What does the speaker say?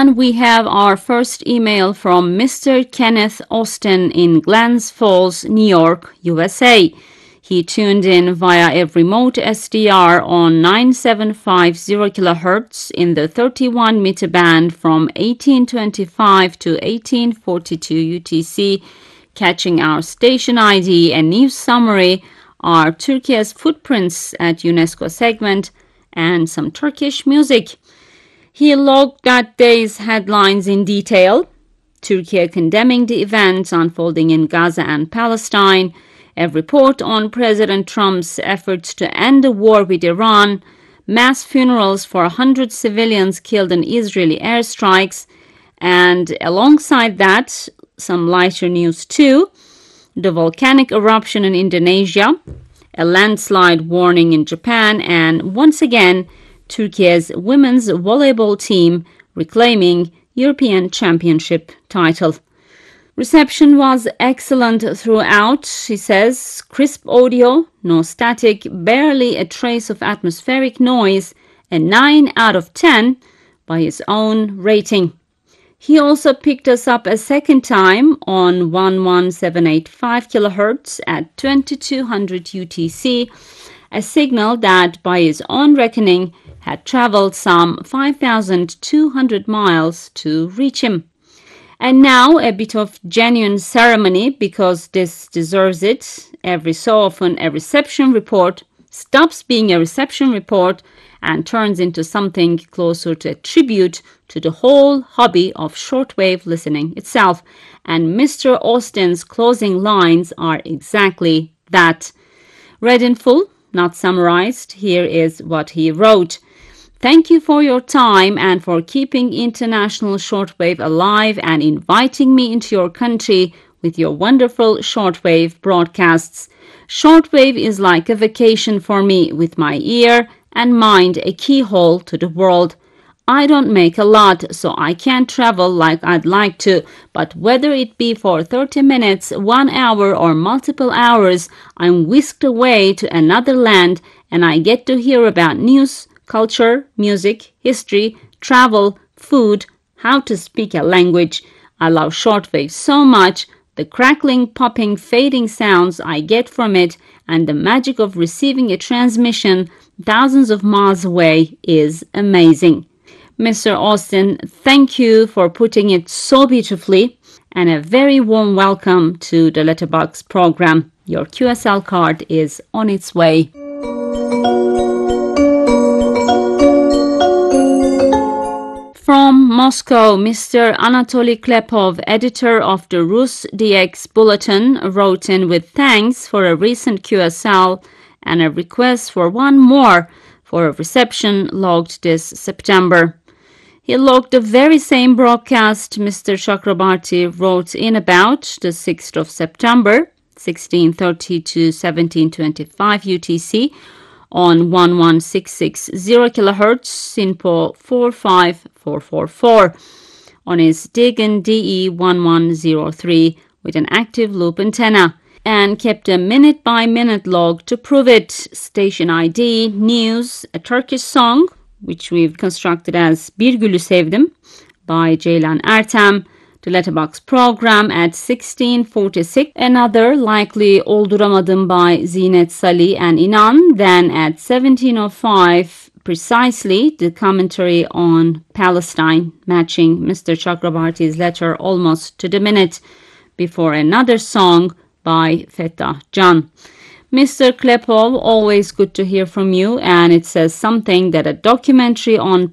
And we have our first email from Mr. Kenneth Austin in Glens Falls, New York, USA. He tuned in via a remote SDR on 9750 kHz in the 31 meter band from 1825 to 1842 UTC, catching our station ID and news summary, our Turkey's footprints at UNESCO segment, and some Turkish music. He logged that day's headlines in detail: Turkey condemning the events unfolding in Gaza and Palestine, a report on President Trump's efforts to end the war with Iran, mass funerals for 100 civilians killed in Israeli airstrikes, and alongside that, some lighter news too: the volcanic eruption in Indonesia, a landslide warning in Japan, and once again, Turkey's women's volleyball team reclaiming European Championship title. Reception was excellent throughout, he says. Crisp audio, no static, barely a trace of atmospheric noise, a 9 out of 10 by his own rating. He also picked us up a second time on 11785 kHz at 2200 UTC, a signal that by his own reckoning had traveled some 5,200 miles to reach him. And now a bit of genuine ceremony, because this deserves it. Every so often a reception report stops being a reception report and turns into something closer to a tribute to the whole hobby of shortwave listening itself. And Mr. Austin's closing lines are exactly that. Read in full, not summarized, here is what he wrote. Thank you for your time and for keeping international shortwave alive and inviting me into your country with your wonderful shortwave broadcasts. Shortwave is like a vacation for me, with my ear and mind a keyhole to the world. I don't make a lot, so I can't travel like I'd like to, but whether it be for 30 minutes, 1 hour, or multiple hours, I'm whisked away to another land and I get to hear about news, culture, music, history, travel, food, how to speak a language. I love shortwave so much. The crackling, popping, fading sounds I get from it and the magic of receiving a transmission thousands of miles away is amazing. Mr. Austin, thank you for putting it so beautifully, and a very warm welcome to the Letterbox program. Your QSL card is on its way. From Moscow, Mr. Anatoly Klepov, editor of the Rus DX Bulletin, wrote in with thanks for a recent QSL and a request for one more for a reception logged this September. He logged the very same broadcast Mr. Chakrabarti wrote in about the 6th of September, 1630 to 1725 UTC, on 11660 kHz, SINPO 45444, on his Digen DE 1103 with an active loop antenna, and kept a minute-by-minute log to prove it. Station ID, news, a Turkish song, which we've constructed as Bir Gülü Sevdim by Ceylan Ertem, the Letterbox program at 1646, another likely Olduramadım by Zinet Salih and Inan, then at 1705 precisely the commentary on Palestine, matching Mr. Chakrabarti's letter almost to the minute, before another song by Fettah Can. Mr. Klepov, always good to hear from you, and it says something that a documentary on